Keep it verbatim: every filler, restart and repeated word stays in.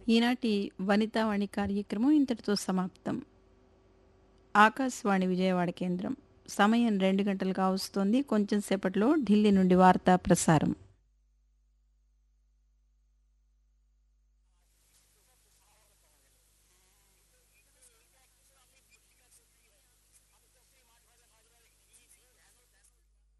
ఈనాటి వనితావాణి కార్యక్రమం ఇంతటితో సమాప్తం. ఆకాశవాణి విజయవాడ కేంద్రం. సమయం రెండు గంటలు కావస్తోంది. కొంచెం సేపట్లో ఢిల్లీ నుండి వార్తా ప్రసారం.